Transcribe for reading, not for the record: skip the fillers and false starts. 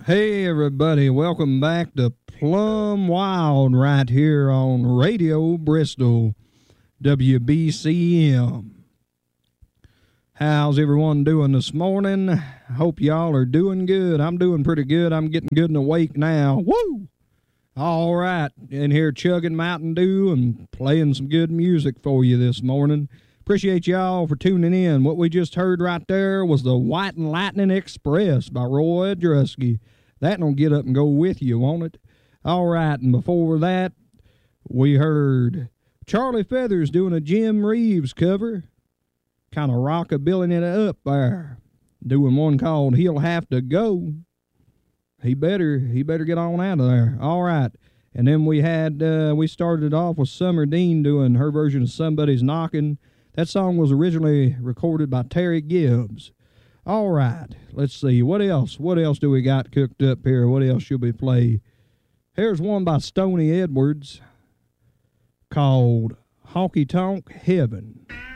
Hey everybody, welcome back to Plum Wild right here on Radio Bristol, WBCM. How's everyone doing this morning? I hope y'all are doing good. I'm doing pretty good. I'm getting good and awake now. Woo! All right, in here chugging Mountain Dew and playing some good music for you this morning. Appreciate y'all for tuning in. What we just heard right there was the White and Lightning Express by Roy Drusky. That'll get up and go with you, won't it? All right, and before that, we heard Charlie Feathers doing a Jim Reeves cover. Kind of rockabillying it up there. Doing one called He'll Have to Go. He better get on out of there. All right. And then we started off with Summer Dean doing her version of Somebody's Knocking. That song was originally recorded by Terry Gibbs. All right, let's see. What else? What else do we got cooked up here? What else should we play? Here's one by Stoney Edwards called Honky Tonk Heaven.